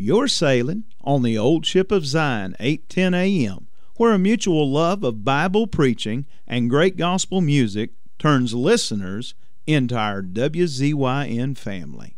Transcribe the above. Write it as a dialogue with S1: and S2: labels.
S1: You're sailing on the old ship of Zion, 810 AM, where a mutual love of Bible preaching and great gospel music turns listeners into our WZYN family.